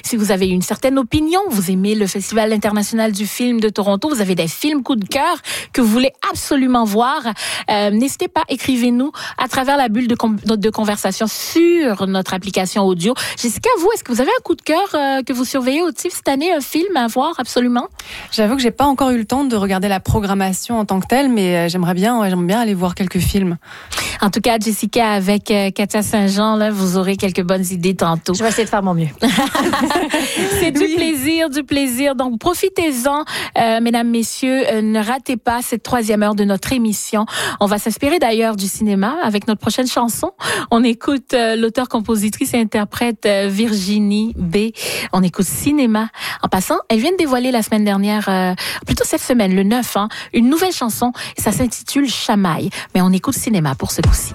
Si vous avez une certaine opinion, vous aimez le Festival international du film de Toronto, vous avez des films coup de cœur que vous voulez absolument voir, n'hésitez pas, écrivez-nous à travers la bulle de conversation sur notre application audio. Jessica, vous, est-ce que vous avez un coup de cœur que vous surveillez au TIFF cette année, un film à voir absolument? J'avoue que j'ai pas encore eu le temps de regarder la programmation en tant que telle, mais j'aimerais bien aller voir quelques films. En tout cas, Jessica, avec Katia Saint-Jean, là, vous aurez quelques bonnes idées tantôt. Je vais essayer de faire mon mieux. C'est du plaisir. Donc, profitez-en, mesdames, messieurs. Ne ratez pas cette 3e heure de notre émission. On va s'inspirer d'ailleurs du cinéma avec notre prochaine chanson. On écoute l'auteure, compositrice et interprète Virginie B. On écoute cinéma. En passant, elle vient de dévoiler la semaine dernière, plutôt cette semaine, le 9, une nouvelle chanson. Et ça s'intitule Chamaille. Mais on écoute cinéma pour ce coup-ci.